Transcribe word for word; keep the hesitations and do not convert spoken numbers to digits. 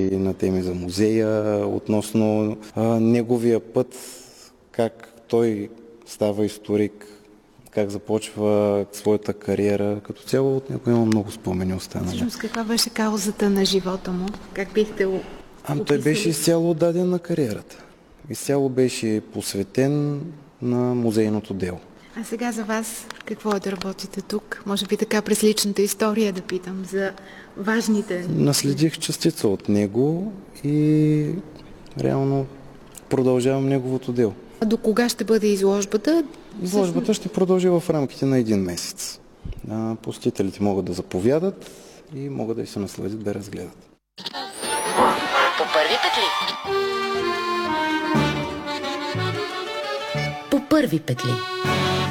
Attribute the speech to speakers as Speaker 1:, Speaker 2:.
Speaker 1: на теми за музея, относно а, неговия път, как той става историк, как започва своята кариера. Като цяло от него има много спомени останали.
Speaker 2: Всъщност каква беше каузата на живота му? Как бихте описали?
Speaker 1: Ами той беше изцяло отдаден на кариерата. Изцяло беше посветен на музейното дело.
Speaker 2: А сега за вас какво е да работите тук? Може би така през личната история да питам за важните...
Speaker 1: Наследих частица от него и реално продължавам неговото дело.
Speaker 2: А до кога ще бъде изложбата?
Speaker 1: Изложбата ще продължи в рамките на един месец. Посетителите могат да заповядат и могат да се насладят да разгледат.
Speaker 3: По първи петли. По първи петли.